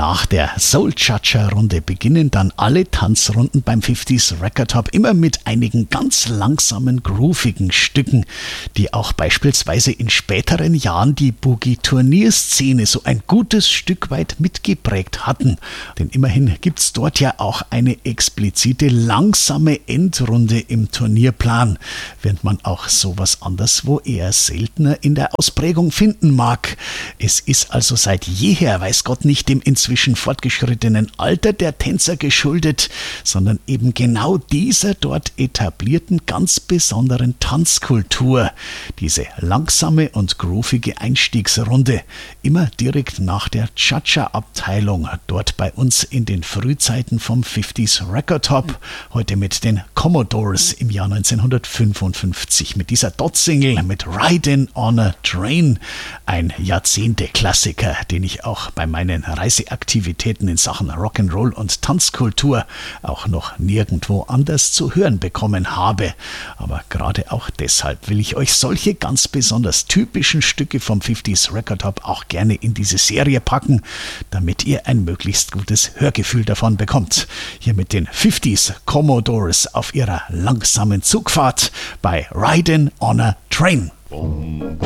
Nach der Soul-Cha-Cha-Runde beginnen dann alle Tanzrunden beim 50s Record Hop immer mit einigen ganz langsamen, groovigen Stücken, die auch beispielsweise in späteren Jahren die Boogie-Turnierszene so ein gutes Stück weit mitgeprägt hatten. Denn immerhin gibt's dort ja auch eine explizite langsame Endrunde im Turnierplan, während man auch sowas anderswo eher seltener in der Ausprägung finden mag. Es ist also seit jeher, weiß Gott nicht, dem inzwischen fortgeschrittenen Alter der Tänzer geschuldet, sondern eben genau dieser dort etablierten ganz besonderen Tanzkultur. Diese langsame und groovige Einstiegsrunde, immer direkt nach der Cha-Cha-Abteilung, dort bei uns in den Frühzeiten vom 50s Record Hop, heute mit den Commodores im Jahr 1955, mit dieser Dot-Single, mit Ridin' on a Train, ein Jahrzehnte-Klassiker, den ich auch bei meinen Reiseaktivitäten in Sachen Rock'n'Roll und Tanzkultur auch noch nirgendwo anders zu hören bekommen habe. Aber gerade auch deshalb will ich euch solche ganz besonders typischen Stücke vom 50s Record Hop auch gerne in diese Serie packen, damit ihr ein möglichst gutes Hörgefühl davon bekommt. Hier mit den 50s Commodores auf ihrer langsamen Zugfahrt bei Ridin' on a Train.